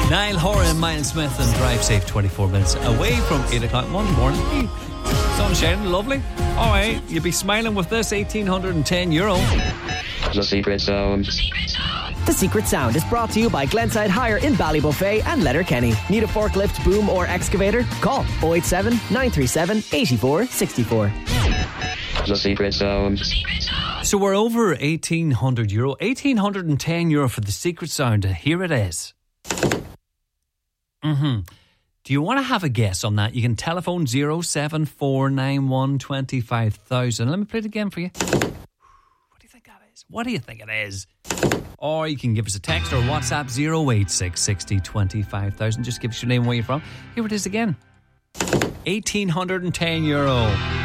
Niall Horan, Miles Smith and Drive Safe, 24 minutes away from 8 o'clock Monday morning. Sun shining, lovely. Alright, you'll be smiling with this, €1,810. The Secret Sound. The Secret Sound is brought to you by Glenside Hire in Ballybuffet and Letterkenny. Need a forklift, boom or excavator? Call 087 937 84 64. The Secret Sound. So we're over €1,800. €1,810 for The Secret Sound. Here it is. Do you want to have a guess on that? You can telephone 07491 25,000. Let me play it again for you. What do you think that is? What do you think it is? Or you can give us a text or WhatsApp 086 60 25,000. Just give us your name and where you're from. Here it is again. €1,810.